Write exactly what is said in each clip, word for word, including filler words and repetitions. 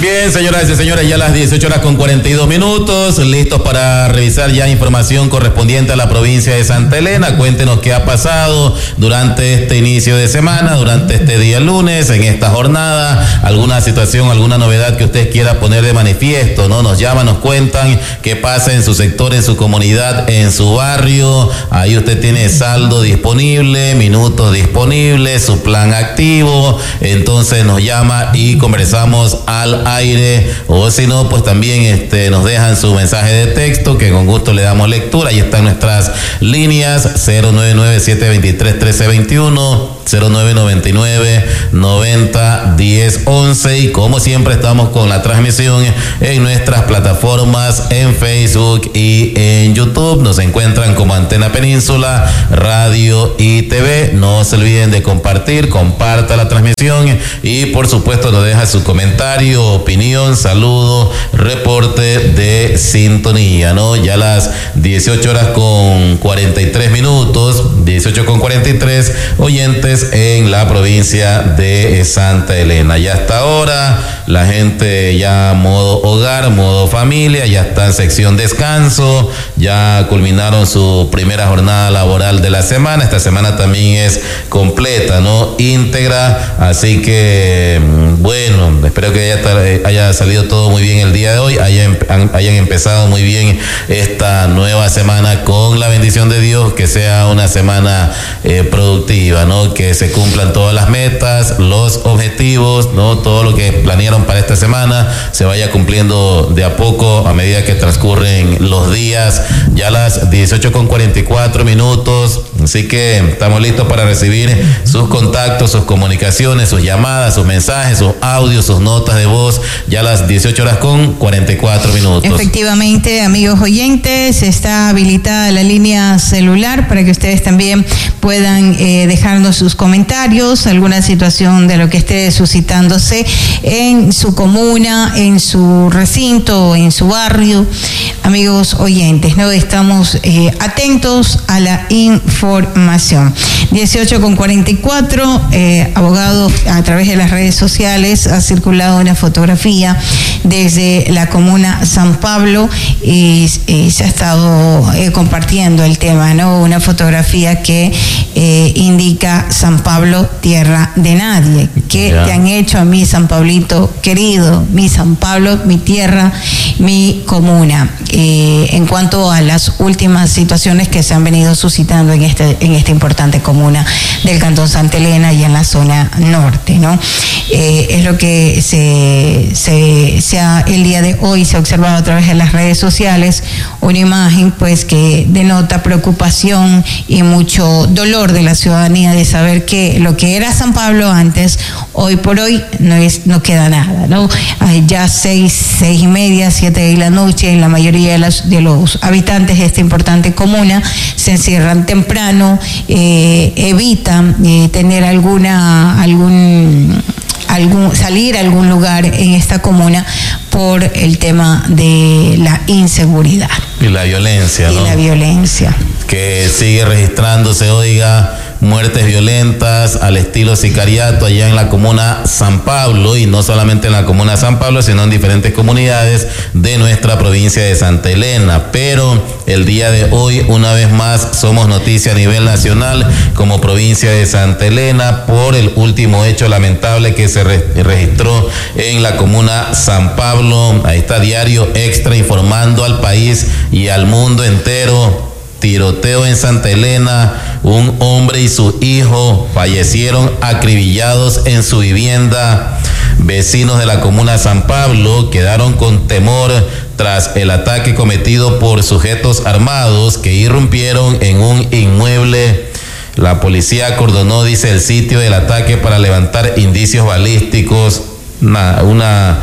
Bien, señoras y señores, ya las dieciocho horas con cuarenta y dos minutos, listos para revisar ya información correspondiente a la provincia de Santa Elena. Cuéntenos qué ha pasado durante este inicio de semana, durante este día lunes, en esta jornada, alguna situación, alguna novedad que usted quiera poner de manifiesto, ¿no? Nos llaman, nos cuentan qué pasa en su sector, en su comunidad, en su barrio. Ahí usted tiene saldo disponible, minutos disponibles, su plan activo. Entonces nos llama y conversamos al aire, o si no, pues también este, nos dejan su mensaje de texto, que con gusto le damos lectura. Ahí están nuestras líneas: cero nueve nueve, siete dos tres, uno tres dos uno, cero nueve nueve nueve, noventa, diez, once, y como siempre estamos con la transmisión en nuestras plataformas en Facebook y en YouTube. Nos encuentran como Antena Península, Radio y T V. No se olviden de compartir, comparta la transmisión y por supuesto nos deja su comentario, opinión, saludo, reporte de sintonía, ¿no? Ya las dieciocho horas con cuarenta y tres minutos, dieciocho con cuarenta y tres, oyentes en la provincia de Santa Elena. Ya hasta ahora la gente ya modo hogar, modo familia, ya está en sección descanso, ya culminaron su primera jornada laboral de la semana. Esta semana también es completa, ¿no? Íntegra, así que bueno, espero que haya, haya salido todo muy bien el día de hoy, hayan, hayan empezado muy bien esta nueva semana con la bendición de Dios, que sea una semana eh, productiva, ¿no? Que se cumplan todas las metas, los objetivos, ¿no? Todo lo que planearon para esta semana se vaya cumpliendo de a poco a medida que transcurren los días. Ya las dieciocho con cuarenta y cuatro minutos, así que estamos listos para recibir sus contactos, sus comunicaciones, sus llamadas, sus mensajes, sus audios, sus notas de voz. Ya las dieciocho horas con cuarenta y cuatro minutos. Efectivamente, amigos oyentes, está habilitada la línea celular para que ustedes también puedan eh, dejarnos sus comentarios, alguna situación de lo que esté suscitándose en su comuna, en su recinto, en su barrio. Amigos oyentes, ¿no? Estamos eh, atentos a la información. dieciocho con cuarenta y cuatro, eh, abogado, a través de las redes sociales ha circulado una fotografía desde la comuna San Pablo y, y se ha estado eh, compartiendo el tema, ¿no? Una fotografía que eh, indica San Pablo, tierra de nadie. ¿Qué yeah. te han hecho a mí, San Pablito querido? Mi San Pablo, mi tierra, mi comuna. Eh, en cuanto a las últimas situaciones que se han venido suscitando en este en esta importante comuna del Cantón Santa Elena y en la zona norte, ¿no? Eh, es lo que se, se, se ha, el día de hoy se ha observado a través de las redes sociales, una imagen pues que denota preocupación y mucho dolor de la ciudadanía de saber que lo que era San Pablo antes, hoy por hoy no es, no queda nada, ¿no? Hay ya seis, seis y media, siete de la noche, en la mayoría de, las, de los habitantes de esta importante comuna se encierran temprano, eh, evitan eh, tener alguna, algún Algún, salir a algún lugar en esta comuna por el tema de la inseguridad. Y la violencia, y ¿no? Y la violencia. Que sigue registrándose, oiga, muertes violentas al estilo sicariato allá en la comuna San Pablo, y no solamente en la comuna San Pablo, sino en diferentes comunidades de nuestra provincia de Santa Elena. Pero el día de hoy, una vez más, somos noticia a nivel nacional como provincia de Santa Elena por el último hecho lamentable que se re- registró en la comuna San Pablo. Ahí está Diario Extra informando al país y al mundo entero. Tiroteo en Santa Elena, un hombre y su hijo fallecieron acribillados en su vivienda. Vecinos de la comuna San Pablo quedaron con temor tras el ataque cometido por sujetos armados que irrumpieron en un inmueble. La policía acordonó, dice, el sitio del ataque para levantar indicios balísticos. Una, una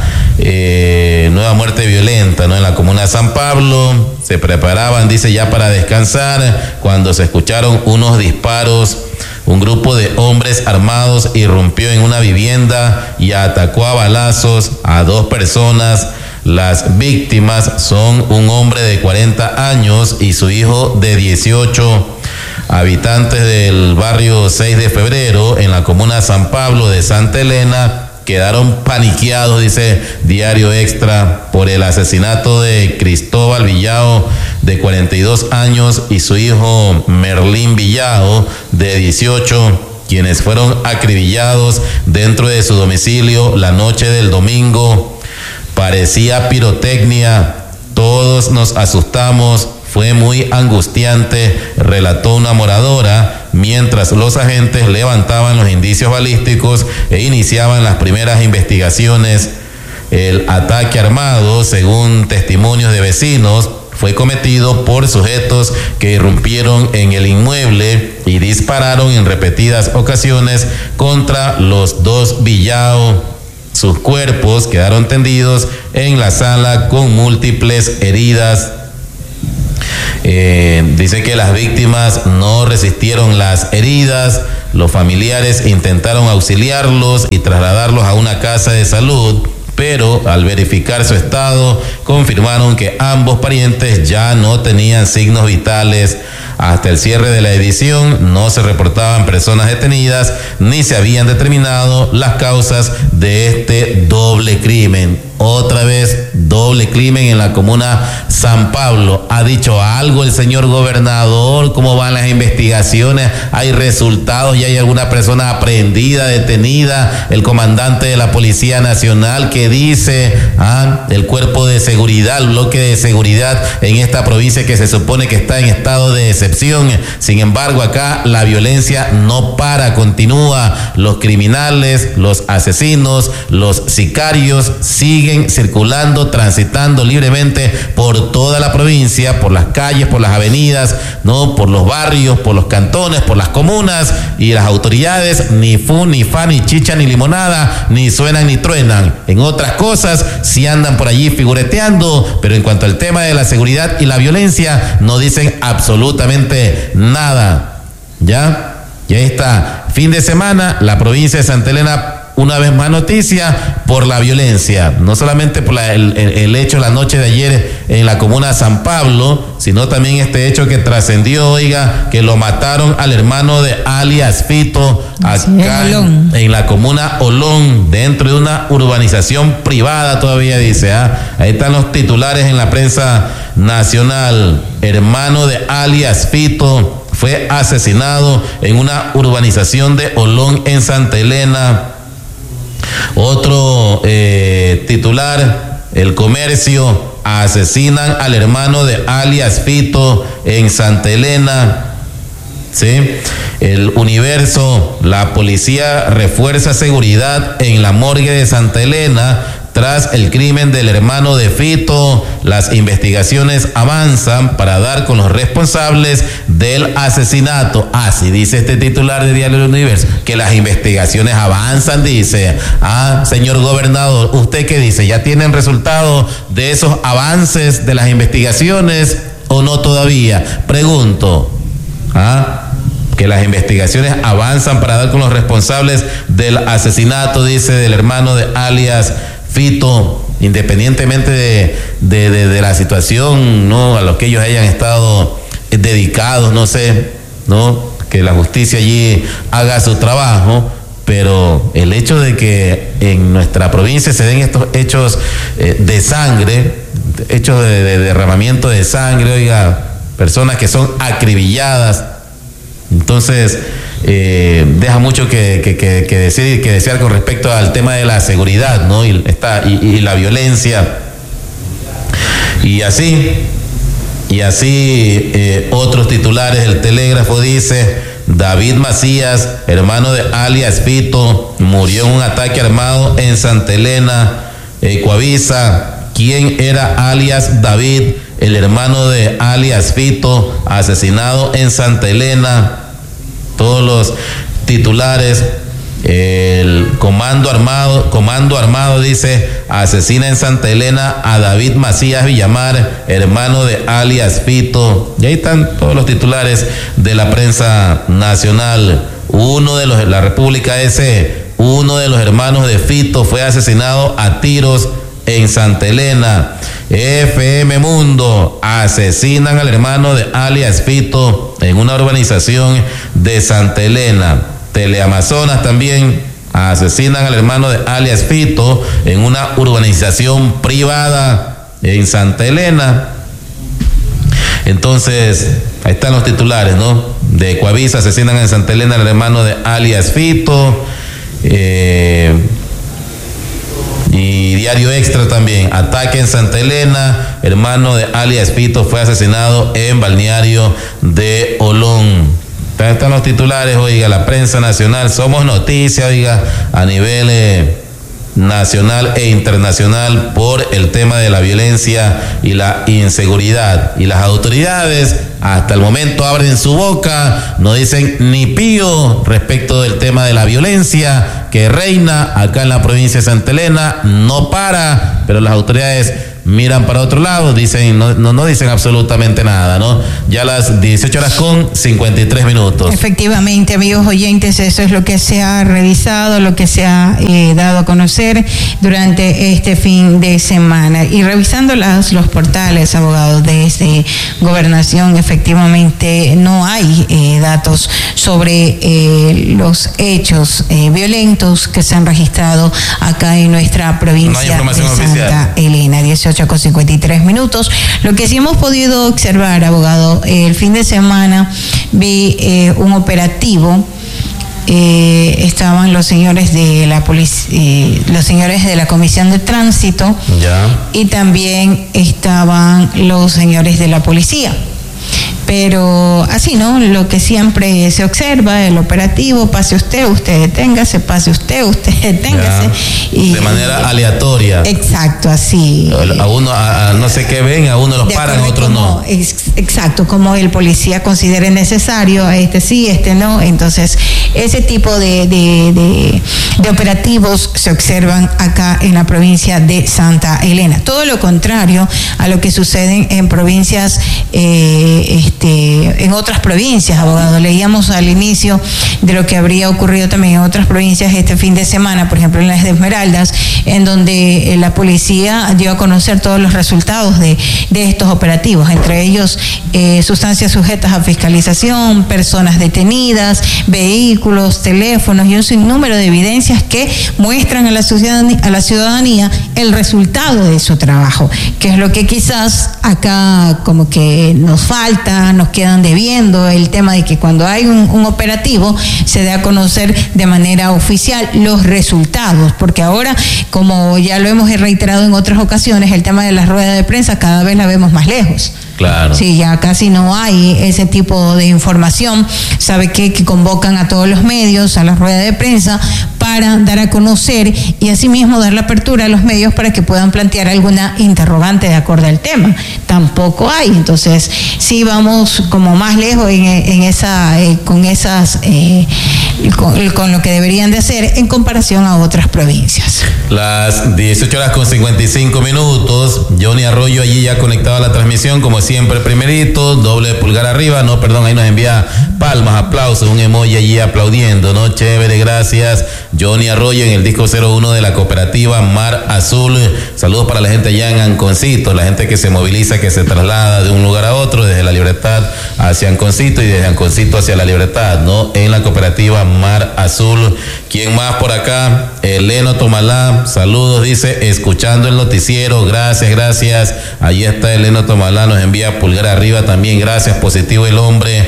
eh, nueva muerte violenta, ¿no? En la comuna de San Pablo. Se preparaban, dice, ya para descansar cuando se escucharon unos disparos. Un grupo de hombres armados irrumpió en una vivienda y atacó a balazos a dos personas. Las víctimas son un hombre de cuarenta años y su hijo de dieciocho. Habitantes del barrio seis de febrero en la comuna San Pablo de Santa Elena quedaron paniqueados, dice Diario Extra, por el asesinato de Cristóbal Villao, de cuarenta y dos años, y su hijo Merlín Villao, de dieciocho, quienes fueron acribillados dentro de su domicilio la noche del domingo. Parecía pirotecnia, todos nos asustamos, fue muy angustiante, relató una moradora, mientras los agentes levantaban los indicios balísticos e iniciaban las primeras investigaciones. El ataque armado, según testimonios de vecinos, fue cometido por sujetos que irrumpieron en el inmueble y dispararon en repetidas ocasiones contra los dos Villao. Sus cuerpos quedaron tendidos en la sala con múltiples heridas. Eh, dice que las víctimas no resistieron las heridas. Los familiares intentaron auxiliarlos y trasladarlos a una casa de salud, pero al verificar su estado confirmaron que ambos parientes ya no tenían signos vitales. Hasta el cierre de la edición no se reportaban personas detenidas ni se habían determinado las causas de este doble crimen. Otra vez doble crimen en la comuna San Pablo. ¿Ha dicho algo el señor gobernador? ¿Cómo van las investigaciones? ¿Hay resultados? ¿Ya hay alguna persona aprehendida, detenida? El comandante de la Policía Nacional, que dice ah, el cuerpo de seguridad, el bloque de seguridad en esta provincia que se supone que está en estado de excepción. Sin embargo, acá la violencia no para, continúa. Los criminales, los asesinos, los sicarios siguen circulando, transitando libremente por toda la provincia, por las calles, por las avenidas, no, por los barrios, por los cantones, por las comunas, y las autoridades ni fu, ni fa, ni chicha, ni limonada, ni suenan ni truenan. En otras cosas sí andan por allí figureteando, pero en cuanto al tema de la seguridad y la violencia no dicen absolutamente nada. Ya, ya está. Fin de semana, la provincia de Santa Elena, una vez más noticia por la violencia, no solamente por la, el, el, el hecho la noche de ayer en la comuna San Pablo, sino también este hecho que trascendió, oiga, que lo mataron al hermano de alias Fito, acá en, en la comuna Olón, dentro de una urbanización privada todavía, dice, ¿ah? Ahí están los titulares en la prensa nacional. Hermano de alias Fito fue asesinado en una urbanización de Olón en Santa Elena. Otro eh, titular, El Comercio, asesinan al hermano de alias Fito en Santa Elena. ¿Sí? El Universo, la policía refuerza seguridad en la morgue de Santa Elena tras el crimen del hermano de Fito. Las investigaciones avanzan para dar con los responsables del asesinato. Así dice este titular de Diario del Universo, que las investigaciones avanzan, dice. Ah, señor gobernador, ¿usted qué dice? ¿Ya tienen resultados de esos avances de las investigaciones o no todavía? Pregunto. Ah, que las investigaciones avanzan para dar con los responsables del asesinato, dice, del hermano de alias Fito, independientemente de, de, de, de la situación, ¿no?, a lo que ellos hayan estado dedicados, no sé, ¿no?, que la justicia allí haga su trabajo, pero el hecho de que en nuestra provincia se den estos hechos eh, de sangre, hechos de, de derramamiento de sangre, oiga, personas que son acribilladas, entonces Eh, deja mucho que, que, que, que decir, que desear con respecto al tema de la seguridad, ¿no? Y, esta, y, y la violencia. Y así, y así eh, otros titulares del Telégrafo dice: David Macías, hermano de alias Fito, murió en un ataque armado en Santa Elena. eh, Coavisa, ¿quién era alias David, el hermano de alias Fito, asesinado en Santa Elena? Todos los titulares. El comando armado, comando armado dice: asesina en Santa Elena a David Macías Villamar, hermano de alias Fito. Y ahí están todos los titulares de la prensa nacional. Uno de los, la República S, uno de los hermanos de Fito fue asesinado a tiros en Santa Elena. F M Mundo, asesinan al hermano de alias Fito en una urbanización de Santa Elena. Teleamazonas también, Asesinan al hermano de alias Fito en una urbanización privada en Santa Elena. Entonces, ahí están los titulares, ¿no? De Coavisa, asesinan en Santa Elena al hermano de alias Fito. Eh, y Diario Extra también, ataque en Santa Elena, hermano de alias Fito fue asesinado en balneario de Olón. Están los titulares, oiga, la prensa nacional, somos noticia, oiga, a nivel eh, nacional e internacional por el tema de la violencia y la inseguridad. Y las autoridades hasta el momento abren su boca, no dicen ni pío respecto del tema de la violencia que reina acá en la provincia de Santa Elena, no para, pero las autoridades miran para otro lado, dicen, no, no, no dicen absolutamente nada, ¿no? Ya a las dieciocho horas con cincuenta y tres minutos. Efectivamente, amigos oyentes, eso es lo que se ha revisado, lo que se ha eh, dado a conocer durante este fin de semana. Y revisando las, los portales, abogados, de este, Gobernación, efectivamente no hay eh, datos sobre eh, los hechos eh, violentos que se han registrado acá en nuestra provincia no hay de Santa oficial. Elena. dieciocho con cincuenta y tres minutos. Lo que sí hemos podido observar, abogado, eh, el fin de semana vi eh, un operativo. Eh, estaban los señores de la policía, eh, los señores de la Comisión de Tránsito, ya. Y también estaban los señores de la policía. Pero así, ¿no? Lo que siempre se observa, el operativo, pase usted, usted deténgase, pase usted, usted deténgase. Y, de manera aleatoria. Exacto, así. A uno, a, a no sé qué ven, a uno los paran, a otros como, no. Ex, exacto, como el policía considere necesario, a este sí, este no. Entonces, ese tipo de, de, de, de operativos se observan acá en la provincia de Santa Elena. Todo lo contrario a lo que sucede en provincias eh, este, en otras provincias, abogado. Leíamos al inicio de lo que habría ocurrido también en otras provincias este fin de semana, por ejemplo en las de Esmeraldas, en donde la policía dio a conocer todos los resultados de, de estos operativos, entre ellos eh, sustancias sujetas a fiscalización, personas detenidas, vehículos, teléfonos y un sinnúmero de evidencias que muestran a la ciudadanía, a la ciudadanía el resultado de su trabajo, que es lo que quizás acá como que nos falta, nos quedan debiendo, el tema de que cuando hay un, un operativo se dé a conocer de manera oficial los resultados, porque ahora, como ya lo hemos reiterado en otras ocasiones, el tema de las ruedas de prensa cada vez la vemos más lejos. Claro. Sí, ya casi no hay ese tipo de información. ¿Sabe qué? Que convocan a todos los medios a las ruedas de prensa para dar a conocer y asimismo dar la apertura a los medios para que puedan plantear alguna interrogante de acuerdo al tema. Tampoco hay. Entonces, sí vamos como más lejos en, en esa, eh, con esas, eh, con, con lo que deberían de hacer en comparación a otras provincias. Las dieciocho horas con cincuenta y cinco minutos. Johnny Arroyo allí ya conectado a la transmisión, como siempre, primerito, doble pulgar arriba, no, perdón, ahí nos envía palmas, aplausos, un emoji allí aplaudiendo, ¿no? Chévere, gracias. Johnny Arroyo en el disco cero uno de la cooperativa Mar Azul. Saludos para la gente allá en Anconcito, la gente que se moviliza, que se traslada de un lugar a otro, desde La Libertad hacia Anconcito y desde Anconcito hacia La Libertad, ¿no? En la cooperativa Mar Azul. ¿Quién más por acá? Eleno Tomalá, saludos, dice, escuchando el noticiero, gracias, gracias. Ahí está Eleno Tomalá, nos envía pulgar arriba también, gracias, positivo el hombre,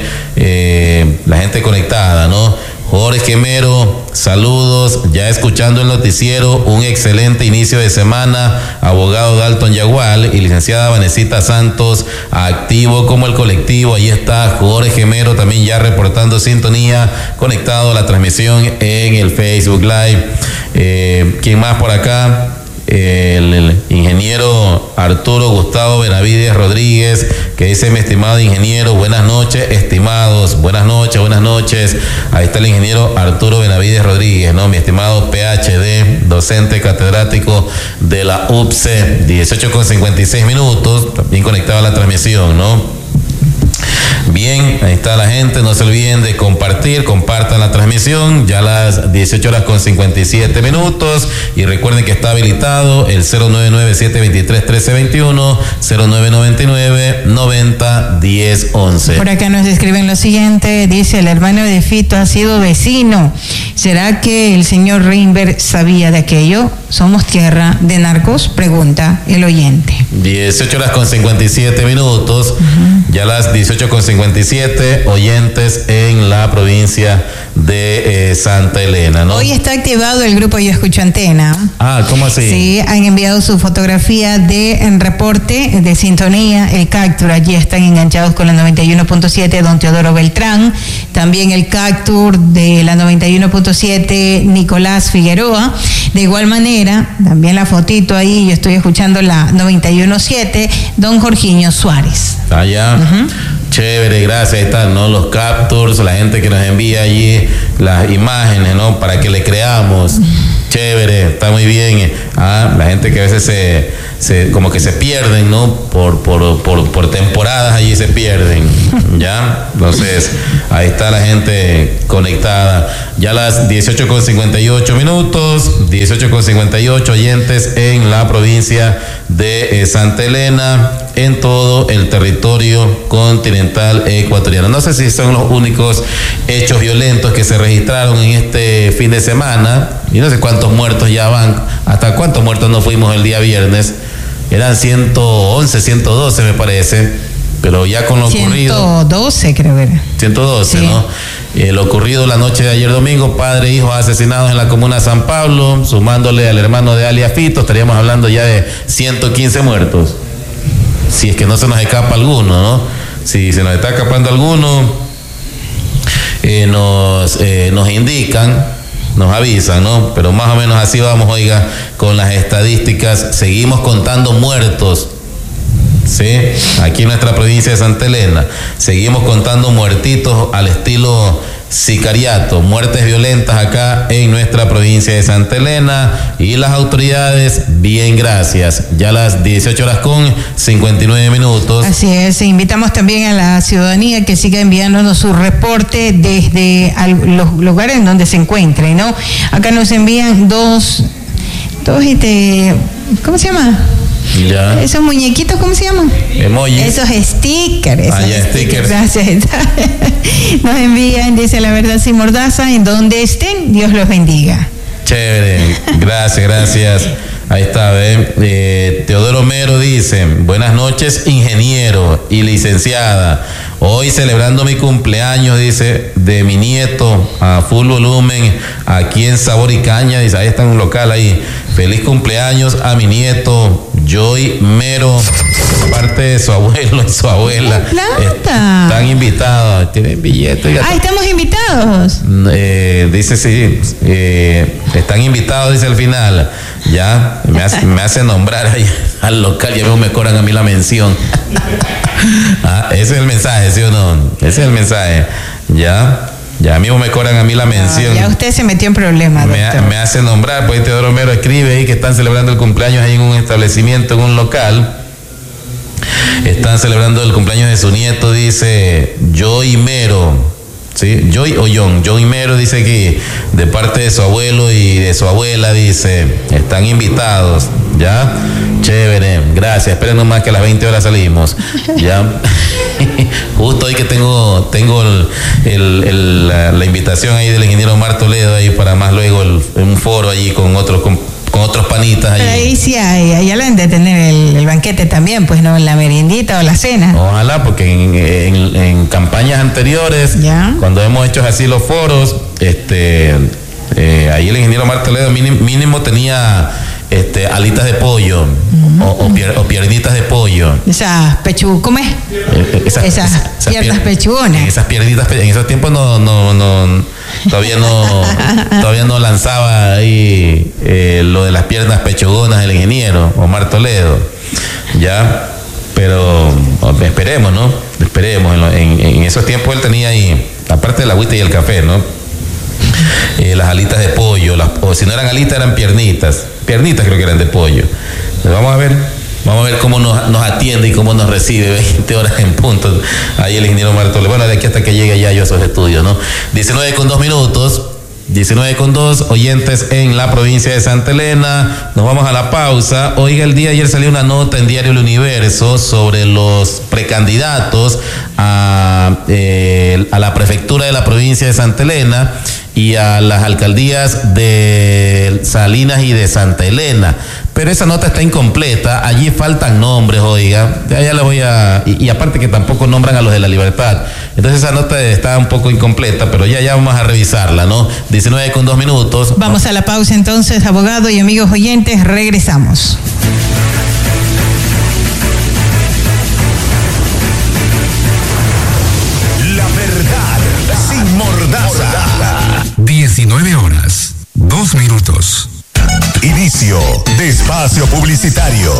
eh, la gente conectada, ¿no? Jorge Mero, saludos, ya escuchando el noticiero, un excelente inicio de semana, abogado Dalton Yagual y licenciada Vanesita Santos, activo como el colectivo, ahí está Jorge Mero también ya reportando sintonía, conectado a la transmisión en el Facebook Live. Eh, ¿quién más por acá? El, el ingeniero Arturo Gustavo Benavides Rodríguez, que dice: mi estimado ingeniero, buenas noches, estimados, buenas noches, buenas noches. Ahí está el ingeniero Arturo Benavides Rodríguez, ¿no? Mi estimado P H D, docente catedrático de la U P C E, dieciocho con cincuenta y seis minutos, también conectado a la transmisión, ¿no? Bien, ahí está la gente, no se olviden de compartir, compartan la transmisión, ya a las dieciocho horas con cincuenta y siete minutos, y recuerden que está habilitado el cero nueve nueve siete dos tres uno tres dos uno, cero nueve nueve nueve noventa diez once. Por acá nos escriben lo siguiente, dice: el hermano de Fito ha sido vecino, ¿será que el señor Reinberg sabía de aquello? ¿Somos tierra de narcos? Pregunta el oyente. dieciocho horas con cincuenta y siete minutos, uh-huh. Ya a las dieciocho con cincuenta y siete, oyentes en la provincia de eh, Santa Elena, ¿no? Hoy está activado el grupo Yo Escucho Antena. Ah, ¿cómo así? Sí, han enviado su fotografía de en reporte de sintonía, el Cactur, allí están enganchados con la noventa y uno punto siete don Teodoro Beltrán, también el Cactur de la noventa y uno punto siete Nicolás Figueroa, de igual manera, también la fotito ahí, yo estoy escuchando la noventa y uno punto siete don Jorginho Suárez. Allá. Uh-huh. Chévere, gracias, ahí están, ¿no? Los captures, la gente que nos envía allí las imágenes, ¿no? Para que le creamos. Chévere, está muy bien. Ah, la gente que a veces se, se como que se pierden, ¿no? Por, por, por, por temporadas allí se pierden, ¿ya? Entonces, ahí está la gente conectada. Ya a las dieciocho con cincuenta y ocho minutos, dieciocho con cincuenta y ocho oyentes en la provincia de eh, Santa Elena, en todo el territorio continental ecuatoriano. No sé si son los únicos hechos violentos que se registraron en este fin de semana, y no sé cuántos muertos ya van, hasta cuántos muertos nos fuimos el día viernes, eran ciento once, ciento doce me parece, pero ya con lo ocurrido... ciento doce creo que era. ciento doce, sí. ¿No? Eh, lo ocurrido la noche de ayer domingo, padre e hijo asesinados en la comuna de San Pablo, sumándole al hermano de alias Fito, estaríamos hablando ya de ciento quince muertos. Si es que no se nos escapa alguno, ¿no? Si se nos está escapando alguno, eh, nos, eh, nos indican, nos avisan, ¿no? Pero más o menos así vamos, oiga, con las estadísticas. Seguimos contando muertos, ¿sí? Aquí en nuestra provincia de Santa Elena, seguimos contando muertitos al estilo sicariato, muertes violentas acá en nuestra provincia de Santa Elena, y las autoridades, bien, gracias. Ya a las dieciocho horas con cincuenta y nueve minutos. Así es, invitamos también a la ciudadanía que siga enviándonos su reporte desde los lugares en donde se encuentre, ¿no? Acá nos envían dos, dos, este, ¿cómo se llama? Ya. Esos muñequitos, ¿cómo se llaman? Emojis. Esos stickers. Esos ah, ya, stickers. Gracias. Nos envían, dice La Verdad Sin Mordaza, en donde estén, Dios los bendiga. Chévere, gracias, gracias. Ahí está, ¿eh? Eh, Teodoro Mero dice: buenas noches, ingeniero y licenciada. Hoy celebrando mi cumpleaños, dice, de mi nieto a full volumen, aquí en Sabor y Caña, dice, ahí está en un local ahí. Feliz cumpleaños a mi nieto, Joy Mero, parte de su abuelo y su abuela. Plata. Están invitados, tienen billetes. Ah, estamos invitados. Eh, dice, sí, eh, están invitados, dice al final. Ya, me hace, me hace nombrar ahí al local, ya veo me cobran a mí la mención. Ah, ese es el mensaje, ¿sí o no? Ese es el mensaje. Ya, ya mismo me cobran a mí la mención. No, ya usted se metió en problemas. Me, me hace nombrar, pues Teodoro Mero escribe ahí que están celebrando el cumpleaños ahí en un establecimiento, en un local. Están celebrando el cumpleaños de su nieto, dice Joy Mero. ¿Sí? Joy o John, Joy Mero dice que de parte de su abuelo y de su abuela, dice, están invitados, ¿ya? Chévere, gracias, esperen nomás que a las veinte horas salimos, ¿ya? Justo hoy que tengo tengo el, el, el, la, la invitación ahí del ingeniero Omar Toledo ahí para más luego el, un foro allí con otros con, con otros panitas ahí. Pero ahí sí hay, allá lo han de tener el, el banquete también, pues no, la meriendita o la cena. Ojalá, porque en, en, en campañas anteriores, ¿ya? Cuando hemos hecho así los foros, este eh, ahí el ingeniero Omar Toledo mínimo, mínimo tenía este alitas de pollo, uh-huh. o, o, pier, o piernitas de pollo. Esas pechugas, ¿cómo es? Eh, esas, esas, esas piernas pier, pechugonas. Esas piernitas, en esos tiempos no, no, no, todavía no, todavía no lanzaba ahí eh, lo de las piernas pechugonas el ingeniero Omar Toledo, ya, pero esperemos, ¿no? Esperemos, en, en, en esos tiempos él tenía ahí, aparte del agüita y el café, ¿no? Eh, las alitas de pollo, las, o si no eran alitas eran piernitas, piernitas creo que eran de pollo. Vamos a ver, Vamos a ver cómo nos, nos atiende y cómo nos recibe, veinte horas en punto. Ahí el ingeniero Martole. Bueno, de aquí hasta que llegue ya yo a esos estudios, ¿no? diecinueve con dos minutos. diecinueve con dos, oyentes en la provincia de Santa Elena. Nos vamos a la pausa. Oiga, el día de ayer salió una nota en Diario El Universo sobre los precandidatos a, eh, a la prefectura de la provincia de Santa Elena y a las alcaldías de Salinas y de Santa Elena. Pero esa nota está incompleta, allí faltan nombres, oiga, ya, ya le voy a... Y, y aparte que tampoco nombran a los de La Libertad. Entonces esa nota está un poco incompleta, pero ya, ya vamos a revisarla, ¿no? diecinueve con dos minutos. Vamos a la pausa entonces, abogado y amigos oyentes, regresamos. La verdad sin mordaza. diecinueve horas, dos minutos. Inicio de espacio publicitario.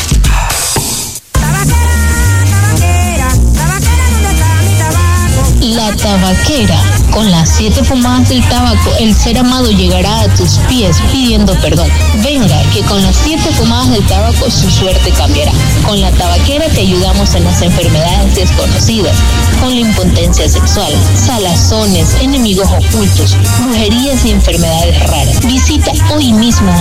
La Tabaquera. Con las siete fumadas del tabaco, el ser amado llegará a tus pies pidiendo perdón. Venga, que con las siete fumadas del tabaco su suerte cambiará. Con la Tabaquera te ayudamos en las enfermedades desconocidas, con la impotencia sexual, salazones, enemigos ocultos, brujerías y enfermedades raras. Visita hoy mismo